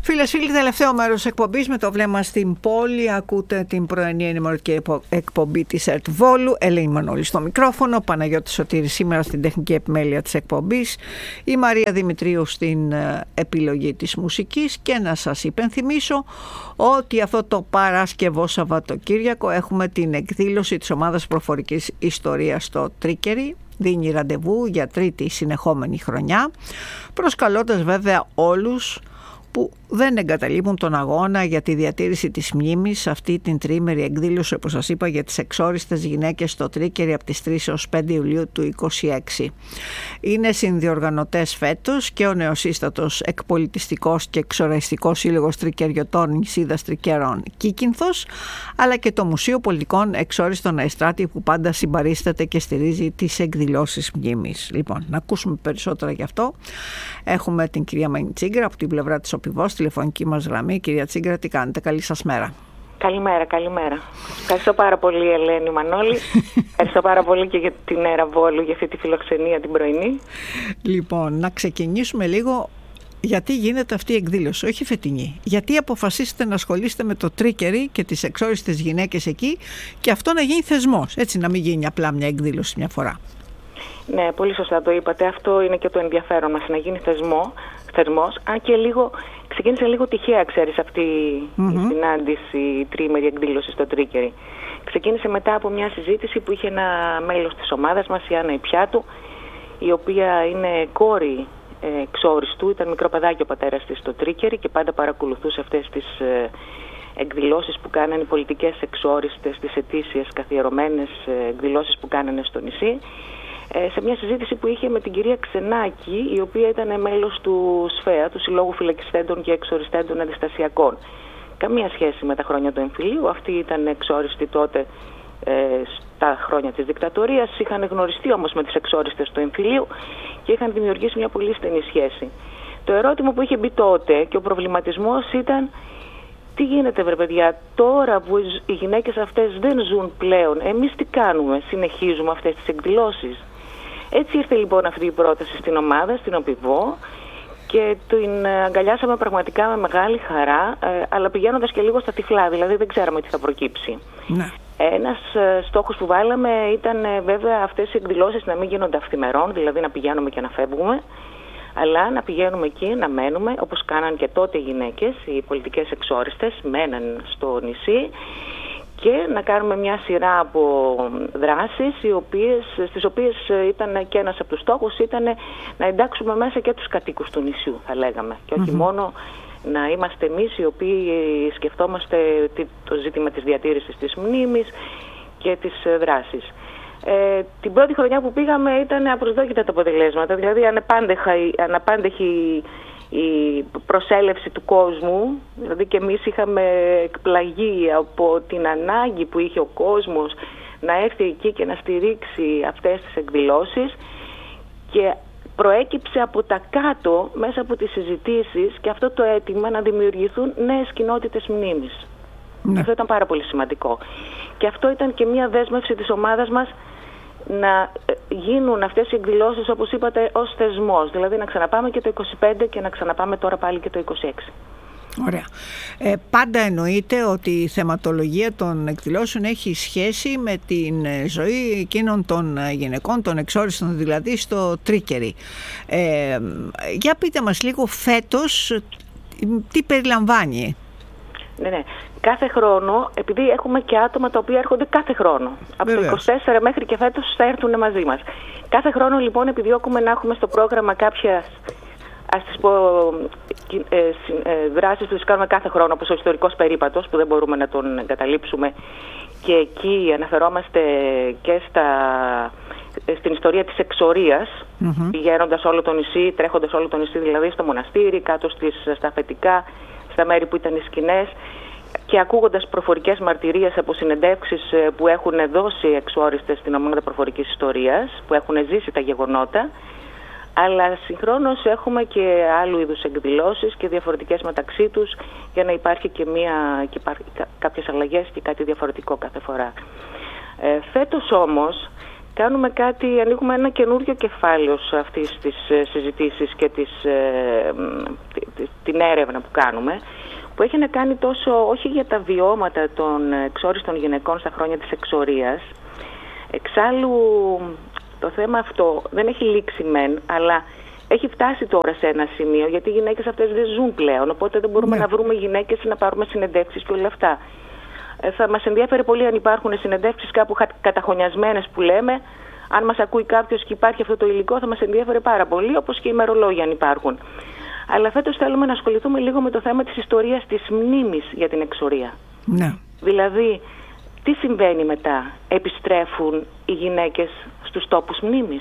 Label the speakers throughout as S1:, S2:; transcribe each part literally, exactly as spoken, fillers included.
S1: Φίλες, φίλοι, τελευταίο μέρος εκπομπής με το βλέμμα στην πόλη. Ακούτε την πρωινή ενημερωτική εκπομπή της ΕΡΤ Βόλου. Ελένη Μανώλη στο μικρόφωνο, Παναγιώτη Σωτήρη σήμερα στην τεχνική επιμέλεια της εκπομπής, η Μαρία Δημητρίου στην επιλογή της μουσικής. Και να σας υπενθυμίσω ότι αυτό το Παρασκευό Σαββατοκύριακο έχουμε την εκδήλωση της ομάδας προφορικής ιστορίας στο Τρίκερι. Δίνει ραντεβού για τρίτη συνεχόμενη χρονιά, προσκαλώντας βέβαια όλους που δεν εγκαταλείπουν τον αγώνα για τη διατήρηση της μνήμης σε αυτή την τριήμερη εκδήλωση, όπως σας είπα, για τις εξόριστες γυναίκες στο Τρίκερι από τις τρεις έως πέντε Ιουλίου του είκοσι έξι. Είναι συνδιοργανωτές φέτος και ο νεοσύστατος εκπολιτιστικός και εξοραϊστικός σύλλογος Τρικεριωτών Νησίδας Τρικέρων Κίκινθος, αλλά και το Μουσείο Πολιτικών Εξόριστων Αεστράτη που πάντα συμπαρίσταται και στηρίζει τις εκδηλώσεις μνήμης. Λοιπόν, να ακούσουμε περισσότερα γι' αυτό. Έχουμε την κυρία Μανή Τσίγκρα από την πλευρά της Οπιβός, τηλεφωνική μας γραμμή. Κυρία Τσίγκρα, τι κάνετε? Καλή σας μέρα.
S2: Καλημέρα, καλημέρα. Ευχαριστώ πάρα πολύ, Ελένη Μανώλη. Ευχαριστώ πάρα πολύ και για την ΕΡΤ Βόλου για αυτή τη φιλοξενία την πρωινή.
S1: Λοιπόν, να ξεκινήσουμε λίγο γιατί γίνεται αυτή η εκδήλωση, όχι φετινή. Γιατί αποφασίσετε να ασχολείστε με το Τρίκερι και τις εξόριστες γυναίκες εκεί και αυτό να γίνει θεσμός, έτσι, να μην γίνει απλά μια εκδήλωση μια φορά.
S2: Ναι, πολύ σωστά το είπατε. Αυτό είναι και το ενδιαφέρον μας, να γίνει θεσμό, θεσμός. Αν και λίγο, ξεκίνησε λίγο τυχαία, ξέρεις, αυτή mm-hmm. η συνάντηση, η τριήμερη εκδήλωση στο Τρίκερι. Ξεκίνησε μετά από μια συζήτηση που είχε ένα μέλος της ομάδας μας, η Άννα Ιπιάτου, η οποία είναι κόρη ε, εξόριστου, ήταν μικρό παιδάκι ο πατέρας της στο Τρίκερι και πάντα παρακολουθούσε αυτές τις ε, εκδηλώσεις που κάνανε οι πολιτικές εξόριστες, τις ετήσιες καθιερωμένες ε, εκδηλώσεις που κάνανε στο νησί. Σε μια συζήτηση που είχε με την κυρία Ξενάκη, η οποία ήταν μέλος του ΣΦΕΑ, του Συλλόγου Φυλακιστέντων και Εξοριστέντων Αντιστασιακών. Καμία σχέση με τα χρόνια του εμφυλίου. Αυτή ήταν εξόριστη τότε ε, στα χρόνια της δικτατορίας. Είχαν γνωριστεί όμως με τις εξόριστες του εμφυλίου και είχαν δημιουργήσει μια πολύ στενή σχέση. Το ερώτημα που είχε μπει τότε και ο προβληματισμός ήταν: τι γίνεται, βρε παιδιά, τώρα που οι γυναίκες αυτές δεν ζουν πλέον, εμείς τι κάνουμε, συνεχίζουμε αυτές τις εκδηλώσεις? Έτσι ήρθε λοιπόν αυτή η πρόταση στην ομάδα, στην Οπιβό, και την αγκαλιάσαμε πραγματικά με μεγάλη χαρά, αλλά πηγαίνοντας και λίγο στα τυφλά, δηλαδή δεν ξέραμε τι θα προκύψει. Ναι. Ένας στόχος που βάλαμε ήταν βέβαια αυτές οι εκδηλώσεις να μην γίνονται αυθημερών, δηλαδή να πηγαίνουμε και να φεύγουμε, αλλά να πηγαίνουμε εκεί, να μένουμε, όπως κάναν και τότε οι γυναίκες, οι πολιτικές εξόριστες, μέναν στο νησί, και να κάνουμε μια σειρά από δράσεις, οι οποίες, στις οποίες ήταν και ένας από τους στόχους ήταν να εντάξουμε μέσα και τους κατοίκους του νησιού, θα λέγαμε, και όχι mm-hmm. μόνο να είμαστε εμείς οι οποίοι σκεφτόμαστε το ζήτημα της διατήρησης της μνήμης και της δράσης. Ε, την πρώτη χρονιά που πήγαμε ήταν απροσδόκητα τα αποτελέσματα, δηλαδή αναπάντεχη η προσέλευση του κόσμου, δηλαδή και εμείς είχαμε εκπλαγεί από την ανάγκη που είχε ο κόσμος να έρθει εκεί και να στηρίξει αυτές τις εκδηλώσεις, και προέκυψε από τα κάτω μέσα από τις συζητήσεις και αυτό το αίτημα να δημιουργηθούν νέες κοινότητες μνήμης. Ναι. Αυτό ήταν πάρα πολύ σημαντικό και αυτό ήταν και μια δέσμευση της ομάδας μας να γίνουν αυτές οι εκδηλώσεις, όπως είπατε, ως θεσμός. Δηλαδή να ξαναπάμε και το είκοσι πέντε και να ξαναπάμε τώρα πάλι και το είκοσι έξι.
S1: Ωραία. Ε, πάντα εννοείται ότι η θεματολογία των εκδηλώσεων έχει σχέση με την ζωή εκείνων των γυναικών, των εξόριστων δηλαδή, στο Τρίκερι. Ε, για πείτε μας λίγο φέτος τι περιλαμβάνει.
S2: Ναι, ναι. Κάθε χρόνο, επειδή έχουμε και άτομα τα οποία έρχονται κάθε χρόνο, από Βεβαίως. το είκοσι τέσσερα μέχρι και φέτος θα έρθουν μαζί μας. Κάθε χρόνο λοιπόν επιδιώκουμε να έχουμε στο πρόγραμμα κάποια, ας τις πω, ε, ε, δράσεις που τις κάνουμε κάθε χρόνο, όπως ο ιστορικός περίπατος, που δεν μπορούμε να τον εγκαταλείψουμε, και εκεί αναφερόμαστε και στα, στην ιστορία της εξορίας, mm-hmm. πηγαίνοντας όλο το νησί, τρέχοντας όλο το νησί δηλαδή στο μοναστήρι, κάτω στις, στα αφεντικά, στα μέρη που ήταν οι σκηνές, και ακούγοντας προφορικές μαρτυρίες από συνεντεύξεις που έχουν δώσει εξόριστες στην ομάδα προφορικής ιστορίας, που έχουν ζήσει τα γεγονότα, αλλά συγχρόνως έχουμε και άλλου είδους εκδηλώσεις και διαφορετικές μεταξύ τους, για να υπάρχει και, μια, και υπάρχει κάποιες αλλαγές και κάτι διαφορετικό κάθε φορά. Ε, φέτος όμως κάνουμε κάτι, ανοίγουμε ένα καινούριο κεφάλαιο σε αυτής της συζητήσεις και της, ε, την έρευνα που κάνουμε, που έχει να κάνει τόσο όχι για τα βιώματα των εξόριστων γυναικών στα χρόνια της εξορίας. Εξάλλου το θέμα αυτό δεν έχει λήξει μεν, αλλά έχει φτάσει τώρα σε ένα σημείο, γιατί οι γυναίκες αυτές δεν ζουν πλέον, οπότε δεν μπορούμε ναι. να βρούμε γυναίκες να πάρουμε συνεντεύξεις και όλα αυτά. Ε, θα μας ενδιαφέρει πολύ αν υπάρχουν συνεντεύξεις κάπου καταχωνιασμένες που λέμε. Αν μας ακούει κάποιος και υπάρχει αυτό το υλικό, θα μας ενδιαφέρει πάρα πολύ, όπως και οι ημερολόγια αν υπάρχουν. Αλλά φέτος θέλουμε να ασχοληθούμε λίγο με το θέμα της ιστορίας της μνήμης για την εξορία.
S1: Ναι.
S2: Δηλαδή, τι συμβαίνει μετά? Επιστρέφουν οι γυναίκες στους τόπους μνήμης?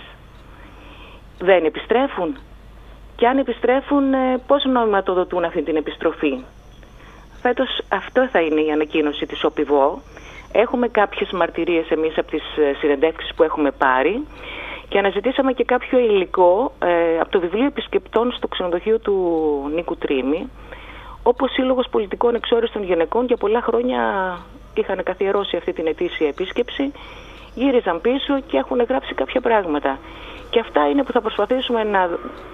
S2: Δεν επιστρέφουν? Και αν επιστρέφουν, πώς νοηματοδοτούν αυτή την επιστροφή? Φέτος αυτό θα είναι η ανακοίνωση της ΟΠΙΒΟ. Έχουμε κάποιες μαρτυρίες εμείς από τις συνεντεύξεις που έχουμε πάρει και αναζητήσαμε και κάποιο υλικό ε, από το βιβλίο επισκεπτών στο ξενοδοχείο του Νίκου Τρίμη, όπου ο Σύλλογος Πολιτικών Εξόριστων Γυναικών για πολλά χρόνια είχαν καθιερώσει αυτή την ετήσια επίσκεψη, γύριζαν πίσω και έχουν γράψει κάποια πράγματα. Και αυτά είναι που θα προσπαθήσουμε να,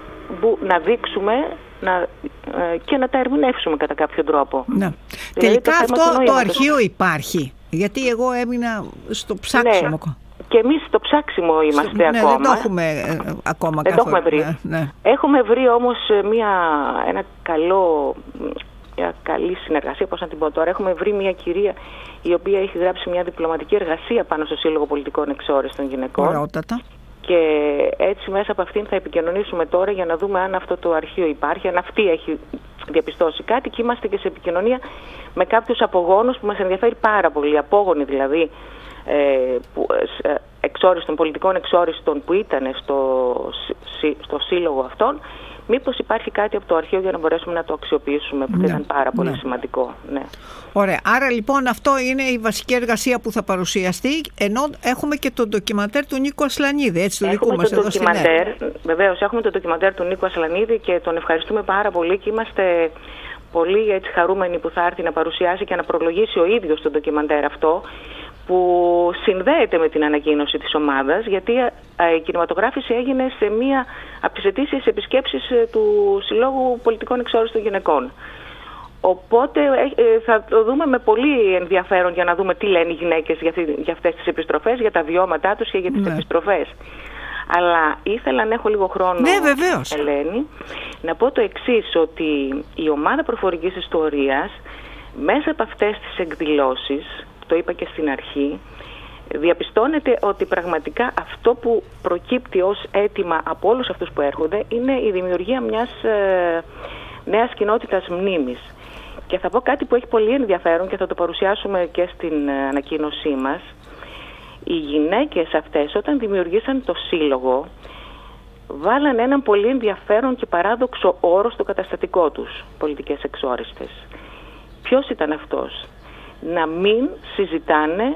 S2: να δείξουμε να, ε, και να τα ερμηνεύσουμε κατά κάποιο τρόπο.
S1: Ναι.
S2: Δηλαδή,
S1: τελικά το αυτό το αρχείο υπάρχει, γιατί εγώ έμεινα στο ψάξιμο.
S2: Ναι. Και εμείς στο ψάξιμο είμαστε
S1: ναι,
S2: ακόμα.
S1: Δεν το έχουμε ε, ακόμα
S2: δεν
S1: καθόλου.
S2: Το έχουμε βρει.
S1: Ναι, ναι.
S2: Έχουμε βρει όμως μια, ένα καλό, μια καλή συνεργασία, πώς να την πω τώρα. Έχουμε βρει μια κυρία η οποία έχει γράψει μια διπλωματική εργασία πάνω στο Σύλλογο Πολιτικών Εξόριστων Γυναικών.
S1: Ωραιότατα.
S2: Και έτσι μέσα από αυτήν θα επικοινωνήσουμε τώρα για να δούμε αν αυτό το αρχείο υπάρχει, αν αυτή έχει διαπιστώσει κάτι, και είμαστε και σε επικοινωνία με κάποιους απογόνους που μας ενδιαφέρει πάρα πολύ, απόγονοι δηλαδή, ε, που, ε, εξόριστων, πολιτικών εξόριστων που ήταν στο, στο σύλλογο αυτόν, μήπως υπάρχει κάτι από το αρχείο για να μπορέσουμε να το αξιοποιήσουμε, που ναι, ήταν πάρα πολύ ναι. σημαντικό. Ναι.
S1: Ωραία. Άρα λοιπόν αυτό είναι η βασική εργασία που θα παρουσιαστεί, ενώ έχουμε και το ντοκιμαντέρ του Νίκου Ασλανίδη, έτσι, του δικού μας εδώ στην ΕΡΤ.
S2: Βεβαίως, έχουμε το ντοκιμαντέρ του Νίκου Ασλανίδη και τον ευχαριστούμε πάρα πολύ και είμαστε πολύ έτσι χαρούμενοι που θα έρθει να παρουσιάσει και να προλογίσει ο ίδιος το ντοκιμαντέρ αυτό, που συνδέεται με την ανακοίνωση της ομάδας, γιατί η κινηματογράφηση έγινε σε μία από τις ετήσιες επισκέψεις του Συλλόγου Πολιτικών Εξόριστων Γυναικών. Οπότε θα το δούμε με πολύ ενδιαφέρον για να δούμε τι λένε οι γυναίκες για, για αυτές τις επιστροφές, για τα βιώματά τους και για τις ναι. επιστροφές. Αλλά ήθελα να έχω λίγο χρόνο,
S1: ναι, βεβαίως.
S2: Ελένη, να πω το εξής, ότι η ομάδα προφορικής ιστορίας μέσα από αυτές τις εκδηλώσεις, το είπα και στην αρχή, διαπιστώνεται ότι πραγματικά αυτό που προκύπτει ως αίτημα από όλους αυτούς που έρχονται είναι η δημιουργία μιας ε, νέας κοινότητας μνήμης. Και θα πω κάτι που έχει πολύ ενδιαφέρον και θα το παρουσιάσουμε και στην ανακοίνωσή μας. Οι γυναίκες αυτές όταν δημιουργήσαν το σύλλογο βάλαν έναν πολύ ενδιαφέρον και παράδοξο όρο στο καταστατικό τους, πολιτικές εξόριστες. Ποιος ήταν αυτός? Να μην συζητάνε,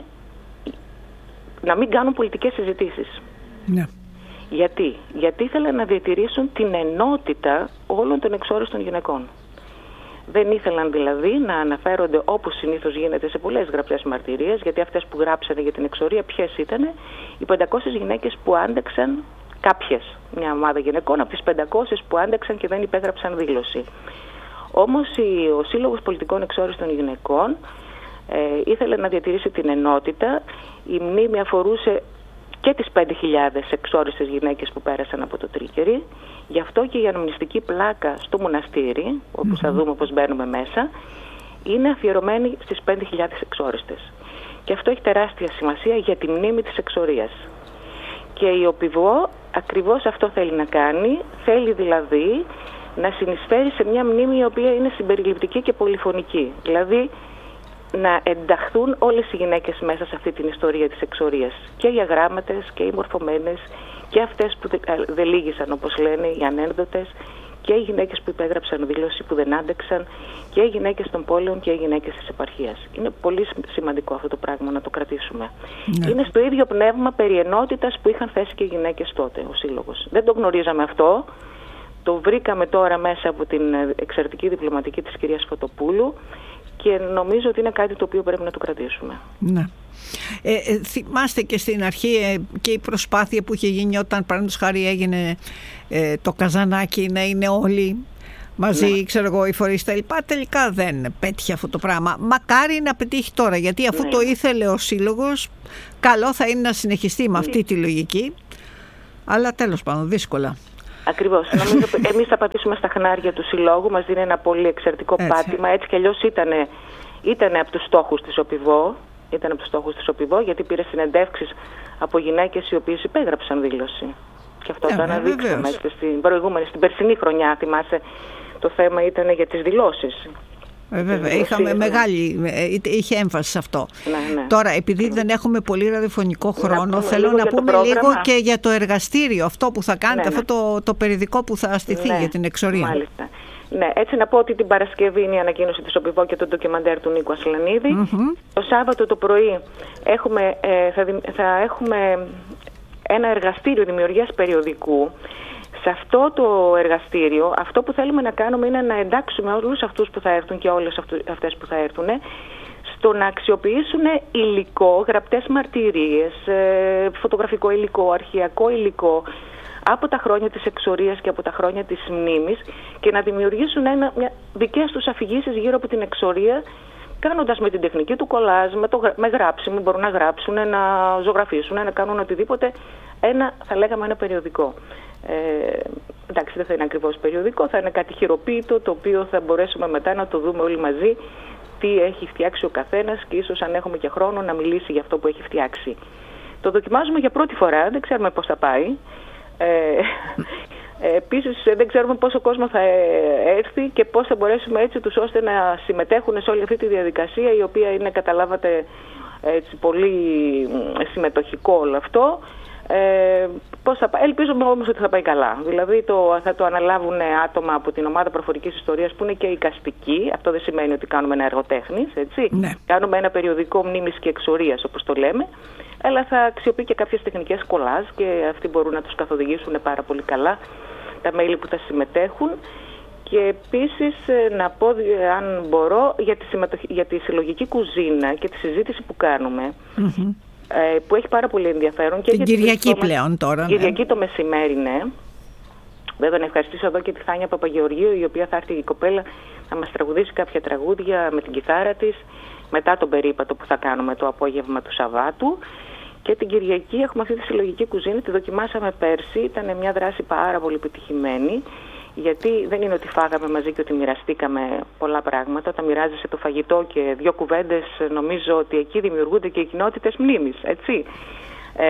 S2: να μην κάνουν πολιτικές συζητήσεις.
S1: Ναι.
S2: Γιατί? Γιατί ήθελαν να διατηρήσουν την ενότητα όλων των εξόριστων γυναικών. Δεν ήθελαν δηλαδή να αναφέρονται, όπως συνήθως γίνεται σε πολλές γραπτές μαρτυρίες, γιατί αυτές που γράψανε για την εξορία ποιες ήτανε? Οι πεντακόσιες γυναίκες που άντεξαν, κάποιες, μια ομάδα γυναικών από τις πεντακόσιες που άντεξαν και δεν υπέγραψαν δήλωση. Όμως ο Σύλλογος Πολιτικών Εξόριστων Γυναικών ε, ήθελε να διατηρήσει την ενότητα. Η μνήμη αφορούσε και τις πέντε χιλιάδες εξόριστες γυναίκες που πέρασαν από το Τρίκερι. Γι' αυτό και η αναμνηστική πλάκα στο μοναστήρι, όπου mm-hmm. θα δούμε πώς μπαίνουμε μέσα, είναι αφιερωμένη στις πέντε χιλιάδες εξόριστες. Και αυτό έχει τεράστια σημασία για τη μνήμη της εξορίας. Και η ΟΠΙΒΟ ακριβώς αυτό θέλει να κάνει, θέλει δηλαδή να συνεισφέρει σε μια μνήμη η οποία είναι συμπεριληπτική και πολυφωνική. Δηλαδή να ενταχθούν όλες οι γυναίκες μέσα σε αυτή την ιστορία της εξορίας. Και οι αγράμματες και οι μορφωμένες και αυτές που δεν λύγησαν, όπως λένε, οι ανένδοτες, και οι γυναίκες που υπέγραψαν δήλωση που δεν άντεξαν, και οι γυναίκες των πόλεων και οι γυναίκες της επαρχίας. Είναι πολύ σημαντικό αυτό το πράγμα να το κρατήσουμε. Ναι. Είναι στο ίδιο πνεύμα περί ενότητας που είχαν θέσει και οι γυναίκες τότε, ο Σύλλογος. Δεν το γνωρίζαμε αυτό. Το βρήκαμε τώρα μέσα από την εξαιρετική διπλωματική της κυρίας Φωτοπούλου και νομίζω ότι είναι κάτι το οποίο πρέπει να το κρατήσουμε.
S1: Ναι. Ε, ε, θυμάστε και στην αρχή ε, και η προσπάθεια που είχε γίνει όταν παραδείγματος χάρη έγινε ε, το καζανάκι να είναι όλοι μαζί, ναι. ξέρω εγώ, οι φορείς τα λοιπά. Τελικά δεν πέτυχε αυτό το πράγμα. Μακάρι να πετύχει τώρα, γιατί αφού ναι. το ήθελε ο σύλλογος, καλό θα είναι να συνεχιστεί με αυτή τη λογική. Αλλά τέλος πάντων, δύσκολα.
S2: Ακριβώς. Νομίζω εμείς θα πατήσουμε στα χνάρια του συλλόγου, μας δίνει ένα πολύ εξαιρετικό έτσι. πάτημα. Έτσι κι αλλιώς ήταν, ήταν από τους στόχους της ΟΠΙΒΟ, ήταν από τους στόχους της ΟΠΙΒΟ, γιατί πήρε συνεντεύξεις από γυναίκες οι οποίες υπέγραψαν δήλωση. Και αυτό yeah, το αναδείξαμε στην προηγούμενη, στην περσινή χρονιά, θυμάσαι, το θέμα ήταν για τις δηλώσεις.
S1: Ε, βέβαια, είχαμε μεγάλη, είχε έμφαση σε αυτό. Ναι, ναι. Τώρα, επειδή δεν έχουμε πολύ ραδιοφωνικό χρόνο, θέλω να πούμε λίγο και για το εργαστήριο, αυτό που θα κάνετε, ναι, ναι. αυτό το, το περιδικό που θα στηθεί ναι, για την εξορία.
S2: Μάλιστα. Ναι, έτσι να πω ότι την Παρασκευή είναι η ανακοίνωση της ΟΠΙΒΟ και το ντοκιμαντέρ του Νίκου Ασλανίδη. Mm-hmm. Το Σάββατο το πρωί έχουμε, ε, θα, θα έχουμε ένα εργαστήριο δημιουργίας περιοδικού. Σε αυτό το εργαστήριο, αυτό που θέλουμε να κάνουμε είναι να εντάξουμε όλους αυτούς που θα έρθουν και όλες αυτές που θα έρθουν στο να αξιοποιήσουν υλικό, γραπτές μαρτυρίες, φωτογραφικό υλικό, αρχαιακό υλικό από τα χρόνια της εξορίας και από τα χρόνια της μνήμης και να δημιουργήσουν ένα, μια, δικές τους αφηγήσεις γύρω από την εξορία, κάνοντας με την τεχνική του κολάζ, με, το, με γράψιμο, μπορούν να γράψουν, να ζωγραφίσουν, να κάνουν οτιδήποτε, ένα, θα λέγαμε ένα περιοδικό. Ε, εντάξει, δεν θα είναι ακριβώς περιοδικό, θα είναι κάτι χειροποίητο, το οποίο θα μπορέσουμε μετά να το δούμε όλοι μαζί, τι έχει φτιάξει ο καθένας και ίσως αν έχουμε και χρόνο να μιλήσει για αυτό που έχει φτιάξει. Το δοκιμάζουμε για πρώτη φορά, δεν ξέρουμε πώς θα πάει. Ε, ε, επίσης δεν ξέρουμε πόσο κόσμο θα έρθει και πώς θα μπορέσουμε έτσι τους ώστε να συμμετέχουν σε όλη αυτή τη διαδικασία, η οποία είναι, καταλάβατε, έτσι, πολύ συμμετοχικό όλο αυτό. Ε, πώς θα πάει. Ελπίζουμε όμως ότι θα πάει καλά. Δηλαδή το, θα το αναλάβουν άτομα από την ομάδα προφορικής ιστορίας που είναι και εικαστικοί. Αυτό δεν σημαίνει ότι κάνουμε ένα εργοτέχνης, έτσι. Ναι. Κάνουμε ένα περιοδικό μνήμης και εξορίας, όπως το λέμε. Αλλά θα αξιοποιεί και κάποιες τεχνικές κολάζ και αυτοί μπορούν να τους καθοδηγήσουν πάρα πολύ καλά τα μέλη που θα συμμετέχουν. Και επίσης να πω, αν μπορώ, για τη, συμμετοχή, για τη συλλογική κουζίνα και τη συζήτηση που κάνουμε. Mm-hmm. Που έχει πάρα πολύ ενδιαφέρον. Και
S1: την Κυριακή το, πλέον τώρα.
S2: Κυριακή
S1: ναι.
S2: το μεσημέρι, ναι. Βέβαια να ευχαριστήσω εδώ και τη Θάνια Παπαγεωργίου, η οποία θα έρθει η κοπέλα να μας τραγουδήσει κάποια τραγούδια με την κιθάρα της, μετά τον περίπατο που θα κάνουμε το απόγευμα του Σαββάτου. Και την Κυριακή έχουμε αυτή τη συλλογική κουζίνα, τη δοκιμάσαμε πέρσι, ήταν μια δράση πάρα πολύ επιτυχημένη. Γιατί δεν είναι ότι φάγαμε μαζί και ότι μοιραστήκαμε πολλά πράγματα. Όταν μοιράζεσαι το φαγητό και δύο κουβέντες, νομίζω ότι εκεί δημιουργούνται και οι κοινότητες μνήμης, έτσι. Ε,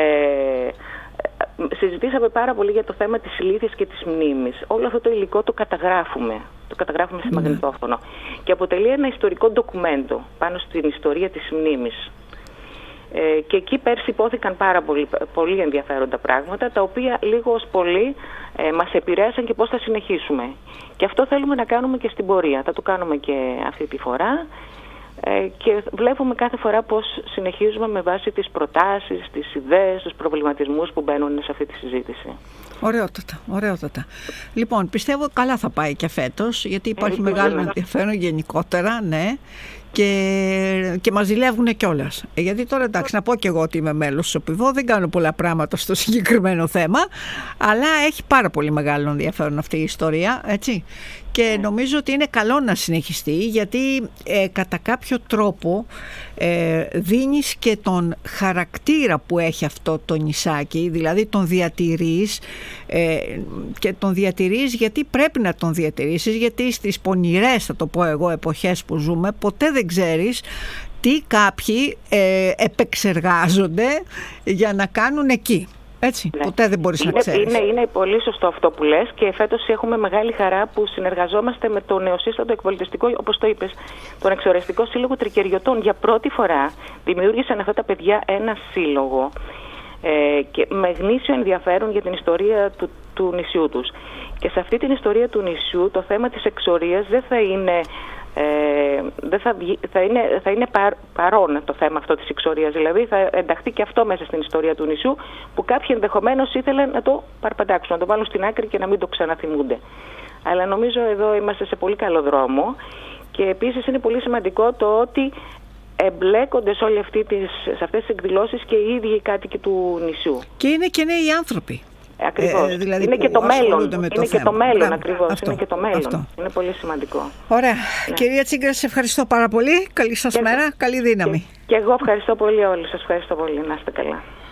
S2: συζητήσαμε πάρα πολύ για το θέμα της ηλίθειας και της μνήμης. Όλο αυτό το υλικό το καταγράφουμε. Το καταγράφουμε σε μαγνητόφωνο. Και αποτελεί ένα ιστορικό ντοκουμέντο πάνω στην ιστορία της μνήμης. Ε, και εκεί πέρσι υπόθηκαν πάρα πολύ, πολύ ενδιαφέροντα πράγματα, τα οποία λίγο ως πολύ ε, μας επηρέασαν και πώς θα συνεχίσουμε. Και αυτό θέλουμε να κάνουμε και στην πορεία. Θα το κάνουμε και αυτή τη φορά ε, και βλέπουμε κάθε φορά πώς συνεχίζουμε με βάση τις προτάσεις, τις ιδέες, τους προβληματισμούς που μπαίνουν σε αυτή τη συζήτηση.
S1: Ωραιότατα, ωραιότατα. Λοιπόν, πιστεύω καλά θα πάει και φέτος, γιατί υπάρχει ε, μεγάλο ενδιαφέρον γενικότερα, ναι. Και, και μας ζηλεύουν κιόλας. Γιατί τώρα εντάξει, να πω και εγώ ότι είμαι μέλος της ΟΠΙΒΟ, δεν κάνω πολλά πράγματα στο συγκεκριμένο θέμα, αλλά έχει πάρα πολύ μεγάλο ενδιαφέρον αυτή η ιστορία, έτσι. Και νομίζω ότι είναι καλό να συνεχιστεί, γιατί ε, κατά κάποιο τρόπο ε, δίνεις και τον χαρακτήρα που έχει αυτό το νησάκι, δηλαδή τον διατηρείς ε, και τον διατηρείς γιατί πρέπει να τον διατηρήσεις, γιατί στις πονηρές, θα το πω εγώ, εποχές που ζούμε, ποτέ δεν ξέρεις τι κάποιοι ε, επεξεργάζονται για να κάνουν εκεί. Έτσι, ναι. Ποτέ δεν μπορείς
S2: είναι,
S1: να ξέρεις.
S2: Είναι, είναι πολύ σωστό αυτό που λες και φέτος έχουμε μεγάλη χαρά που συνεργαζόμαστε με το νεοσύστατο εκπολιτιστικό, όπως το είπες, τον Εξορεστικό Σύλλογο Τρικαιριωτών. Για πρώτη φορά δημιούργησαν αυτά τα παιδιά ένα σύλλογο ε, και με γνήσιο ενδιαφέρον για την ιστορία του, του νησιού τους. Και σε αυτή την ιστορία του νησιού το θέμα της εξορίας δεν θα είναι... Ε, δεν θα, βγει, θα είναι, θα είναι παρ, παρόν το θέμα αυτό της εξορίας, δηλαδή θα ενταχθεί και αυτό μέσα στην ιστορία του νησιού που κάποιοι ενδεχομένως ήθελαν να το παρπαντάξουν, να το βάλουν στην άκρη και να μην το ξαναθυμούνται. Αλλά νομίζω εδώ είμαστε σε πολύ καλό δρόμο και επίσης είναι πολύ σημαντικό το ότι εμπλέκονται σε, όλη αυτή τις, σε αυτές τις εκδηλώσεις και οι ίδιοι οι κάτοικοι του νησιού.
S1: Και είναι και νέοι άνθρωποι.
S2: Ακριβώς.
S1: Ε, δηλαδή
S2: είναι και το μέλλον.
S1: Είναι
S2: το και το μέλλον, ακριβώς. Αυτό, είναι και το μέλλον.
S1: Αυτό.
S2: Είναι πολύ σημαντικό.
S1: Ωραία. Ναι. Κυρία Τσίγκρα, σας ευχαριστώ πάρα πολύ. Καλή σας και μέρα. Καλή δύναμη.
S2: Και, και εγώ ευχαριστώ πολύ όλους. Σας ευχαριστώ πολύ. Να είστε καλά.